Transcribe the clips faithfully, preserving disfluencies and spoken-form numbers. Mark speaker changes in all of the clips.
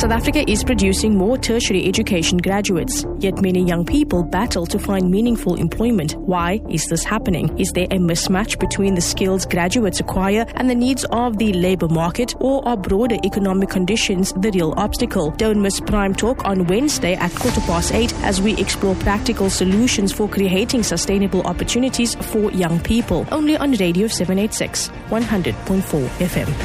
Speaker 1: South Africa is producing more tertiary education graduates, yet many young people battle to find meaningful employment. Why is this happening? Is there a mismatch between the skills graduates acquire and the needs of the labour market, or are broader economic conditions the real obstacle? Don't miss Prime Talk on Wednesday at quarter past eight as we explore practical solutions for creating sustainable opportunities for young people. Only on Radio seven eighty-six, one hundred point four F M.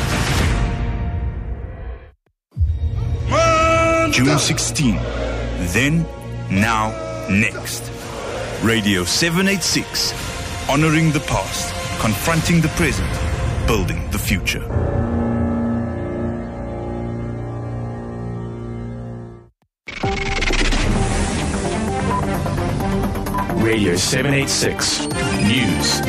Speaker 2: June sixteenth. Then, now, next. Radio seven eighty-six. Honoring the past, confronting the present, building the future.
Speaker 3: Radio seven eighty-six News.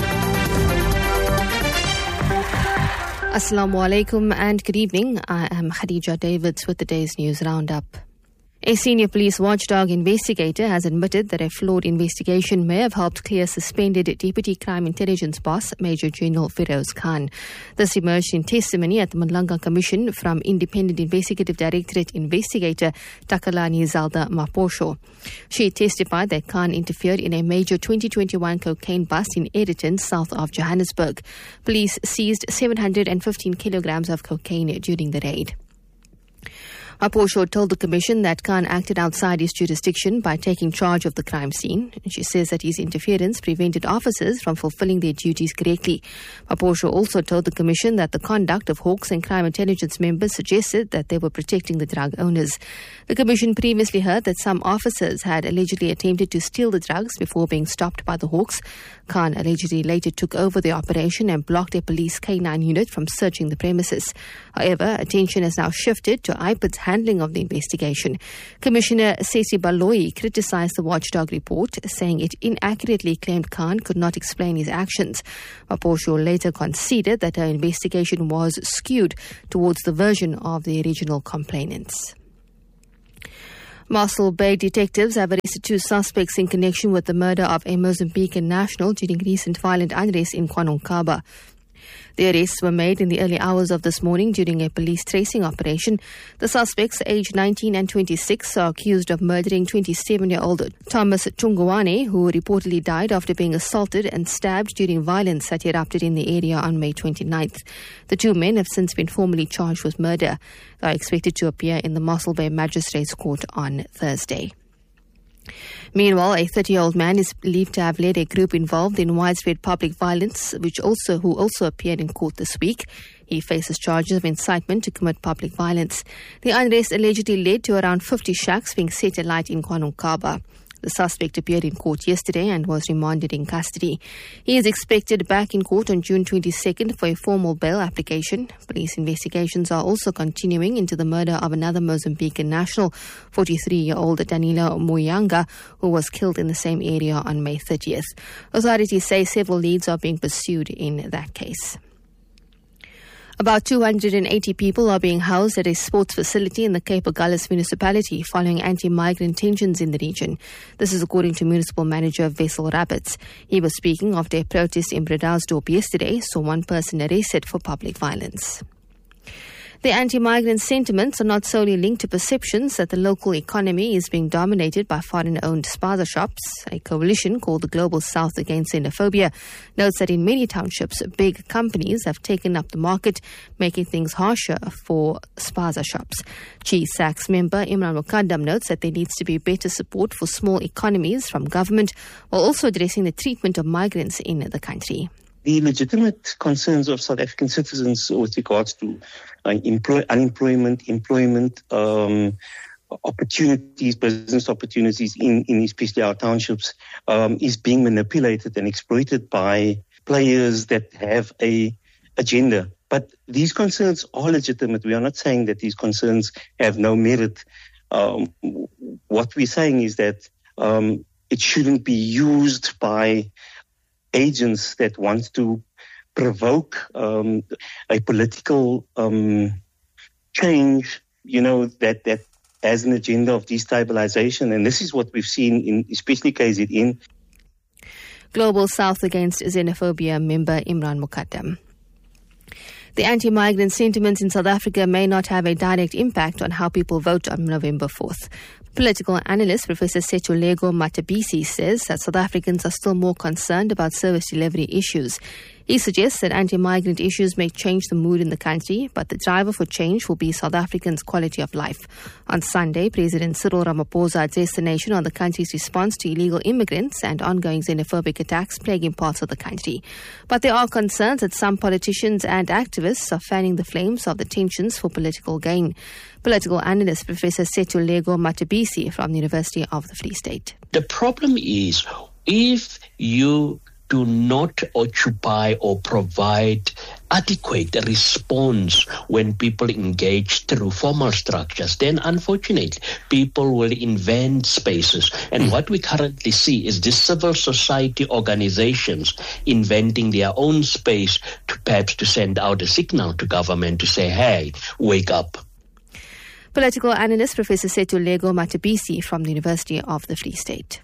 Speaker 4: Assalamu alaikum and good evening. I am Khadija Davids with the day's news roundup. A senior police watchdog investigator has admitted that a flawed investigation may have helped clear suspended Deputy Crime Intelligence Boss Major General Feroz Khan. This emerged in testimony at the Malanga Commission from Independent Investigative Directorate Investigator Takalani Zalda Maposho. She testified that Khan interfered in a major twenty twenty-one cocaine bust in Edenton, south of Johannesburg. Police seized seven hundred fifteen kilograms of cocaine during the raid. Maposho told the Commission that Khan acted outside his jurisdiction by taking charge of the crime scene. She says that his interference prevented officers from fulfilling their duties correctly. Maposho also told the Commission that the conduct of Hawks and crime intelligence members suggested that they were protecting the drug owners. The Commission previously heard that some officers had allegedly attempted to steal the drugs before being stopped by the Hawks. Khan allegedly later took over the operation and blocked a police K nine unit from searching the premises. However, attention has now shifted to I P I D's handling of the investigation. Commissioner Sesi Baloyi criticized the watchdog report, saying it inaccurately claimed Khan could not explain his actions. Maposho later conceded that her investigation was skewed towards the version of the original complainants. Mossel Bay detectives have arrested two suspects in connection with the murder of a Mozambican national during recent violent unrest in KwaNonkaba. The arrests were made in the early hours of this morning during a police tracing operation. The suspects, aged nineteen and twenty-six, are accused of murdering twenty-seven-year-old Thomas Tunguane, who reportedly died after being assaulted and stabbed during violence that erupted in the area on May twenty-ninth. The two men have since been formally charged with murder. They are expected to appear in the Mossel Bay Magistrates Court on Thursday. Meanwhile, a thirty-year-old man is believed to have led a group involved in widespread public violence, which also who also appeared in court this week. He faces charges of incitement to commit public violence. The unrest allegedly led to around fifty shacks being set alight in KwaNonkaba. The suspect appeared in court yesterday and was remanded in custody. He is expected back in court on June twenty-second for a formal bail application. Police investigations are also continuing into the murder of another Mozambican national, forty-three-year-old Danilo Muyanga, who was killed in the same area on May thirtieth. Authorities say several leads are being pursued in that case. About two hundred eighty people are being housed at a sports facility in the Cape Agulhas municipality following anti-migrant tensions in the region. This is according to Municipal Manager Wessel Rabbits. He was speaking after a protest in Bredasdorp yesterday saw one person arrested for public violence. The anti-migrant sentiments are not solely linked to perceptions that the local economy is being dominated by foreign-owned spaza shops. A coalition called the Global South Against Xenophobia notes that in many townships, big companies have taken up the market, making things harsher for spaza shops. G S A C's member Imran Mukaddam notes that there needs to be better support for small economies from government, while also addressing the treatment of migrants in the country.
Speaker 5: The legitimate concerns of South African citizens with regards to uh, employ, unemployment, employment, um, opportunities, business opportunities in, in especially our townships um, is being manipulated and exploited by players that have a agenda. But these concerns are legitimate. We are not saying that these concerns have no merit. Um, what we're saying is that um, it shouldn't be used by agents that want to provoke um, a political um, change, you know, that, that has an agenda of destabilization. And this is what we've seen in especially K Z N.
Speaker 4: Global South Against Xenophobia member Imran Mukaddam. The anti-migrant sentiments in South Africa may not have a direct impact on how people vote on November fourth. Political analyst Professor Setulego Matabisi says that South Africans are still more concerned about service delivery issues. He suggests that anti-migrant issues may change the mood in the country, but the driver for change will be South Africans' quality of life. On Sunday, President Cyril Ramaphosa addressed the nation on the country's response to illegal immigrants and ongoing xenophobic attacks plaguing parts of the country. But there are concerns that some politicians and activists are fanning the flames of the tensions for political gain. Political analyst Professor Setulego Matabisi from the University of the Free State.
Speaker 6: The problem is if you do not occupy or provide adequate response when people engage through formal structures, then unfortunately people will invent spaces. And what we currently see is these civil society organizations inventing their own space to perhaps to send out a signal to government to say, hey, wake up.
Speaker 4: Political analyst Professor Setulego Matabisi from the University of the Free State.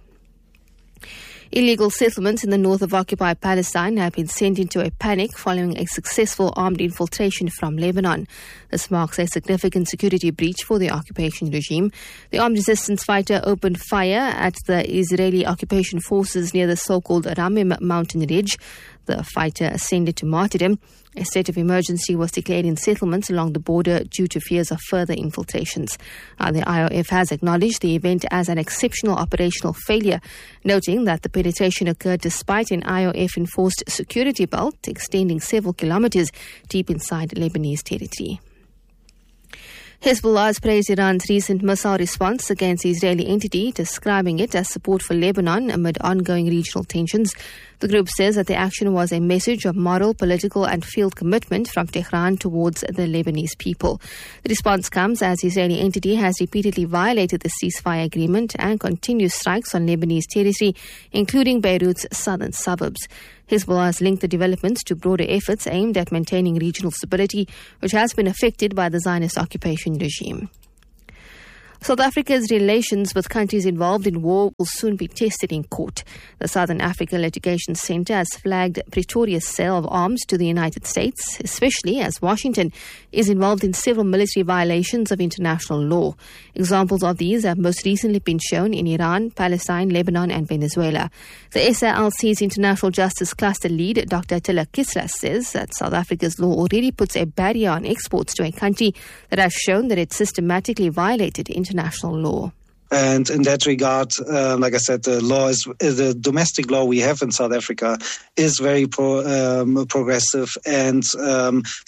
Speaker 4: Illegal settlements in the north of occupied Palestine have been sent into a panic following a successful armed infiltration from Lebanon. This marks a significant security breach for the occupation regime. The armed resistance fighter opened fire at the Israeli occupation forces near the so-called Ramim mountain ridge. The fighter ascended to martyrdom. A state of emergency was declared in settlements along the border due to fears of further infiltrations. Uh, the I O F has acknowledged the event as an exceptional operational failure, noting that the penetration occurred despite an I O F-enforced security belt extending several kilometers deep inside Lebanese territory. Hezbollah has praised Iran's recent missile response against the Israeli entity, describing it as support for Lebanon amid ongoing regional tensions. The group says that the action was a message of moral, political and field commitment from Tehran towards the Lebanese people. The response comes as the Israeli entity has repeatedly violated the ceasefire agreement and continues strikes on Lebanese territory, including Beirut's southern suburbs. Hezbollah has linked the developments to broader efforts aimed at maintaining regional stability, which has been affected by the Zionist occupation regime. South Africa's relations with countries involved in war will soon be tested in court. The Southern Africa Litigation Centre has flagged Pretoria's sale of arms to the United States, especially as Washington is involved in several military violations of international law. Examples of these have most recently been shown in Iran, Palestine, Lebanon and Venezuela. The S A L C's International Justice Cluster lead, Doctor Attila Kislas, says that South Africa's law already puts a barrier on exports to a country that has shown that it systematically violated international law.
Speaker 7: And in that regard, uh, like I said, the law is the domestic law we have in South Africa is very pro, um, progressive and um,